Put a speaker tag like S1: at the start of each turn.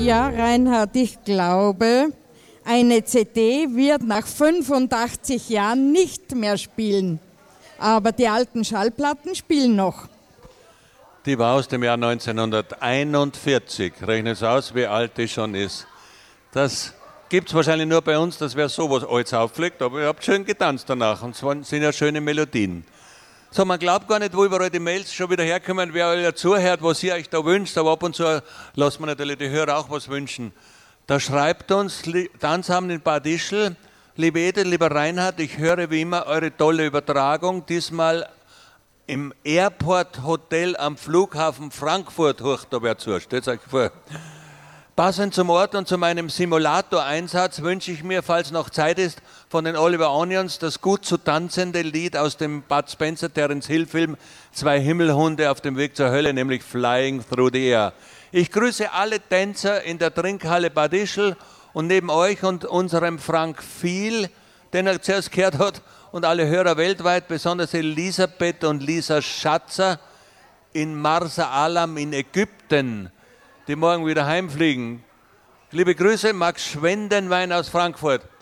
S1: Ja, Reinhard, ich glaube, eine CD wird nach 85 Jahren nicht mehr spielen. Aber die alten Schallplatten spielen noch.
S2: Die war aus dem Jahr 1941. Rechnen Sie aus, wie alt die schon ist. Das gibt es wahrscheinlich nur bei uns, dass wer sowas Altes auflegt, aber ihr habt schön getanzt danach und es sind ja schöne Melodien. So, man glaubt gar nicht, wo überall die Mails schon wieder herkommen, wer euch zuhört, was ihr euch da wünscht, aber ab und zu lassen wir natürlich die Hörer auch was wünschen. Da schreibt uns Tanzabend in Bad Ischl: Liebe Edith, lieber Reinhard, ich höre wie immer eure tolle Übertragung, diesmal im Airport Hotel am Flughafen Frankfurt. Hoch, da wer zu, stellt euch vor. Passend zum Ort und zu meinem Simulator-Einsatz wünsche ich mir, falls noch Zeit ist, von den Oliver Onions das gut zu tanzende Lied aus dem Bud Spencer Terence Hill Film Zwei Himmelhunde auf dem Weg zur Hölle, nämlich Flying Through the Air. Ich grüße alle Tänzer in der Trinkhalle Bad Ischl und neben euch und unserem Frank Viel, den er zuerst gehört hat, und alle Hörer weltweit, besonders Elisabeth und Lisa Schatzer in Marsa Alam in Ägypten, die morgen wieder heimfliegen. Liebe Grüße, Max Schwendenwein aus Frankfurt.